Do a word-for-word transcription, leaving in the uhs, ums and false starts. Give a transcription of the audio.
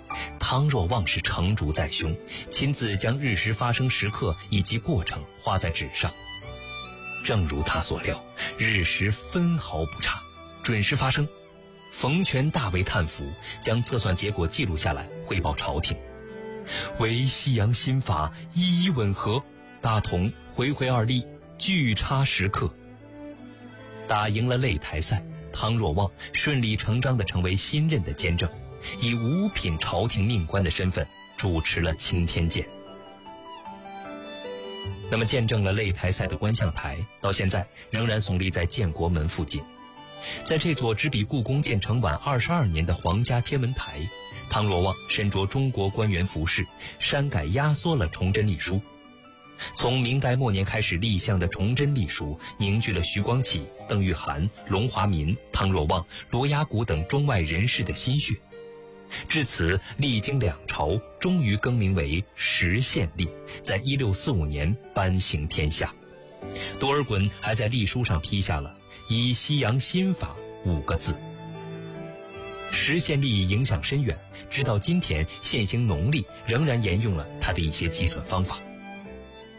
汤若望是成竹在胸，亲自将日食发生时刻以及过程画在纸上。正如他所料，日食分毫不差，准时发生。冯全大为叹服，将测算结果记录下来，汇报朝廷。唯西洋新法一一吻合，大同回回二例，距差时刻。打赢了擂台赛，汤若望顺理成章地成为新任的监正，以五品朝廷命官的身份主持了钦天监。那么见证了擂台赛的观象台，到现在仍然耸立在建国门附近。在这座只比故宫建成晚二十二年的皇家天文台，汤若望身着中国官员服饰，删改压缩了崇祯历书。从明代末年开始立项的崇祯历书，凝聚了徐光启、邓玉涵、龙华民、汤若望、罗雅谷等中外人士的心血。至此，历经两朝，终于更名为实宪历，在一六四五年颁行天下。多尔衮还在历书上批下了以西洋新法五个字。实宪历影响深远，直到今天现行农历仍然沿用了它的一些计算方法。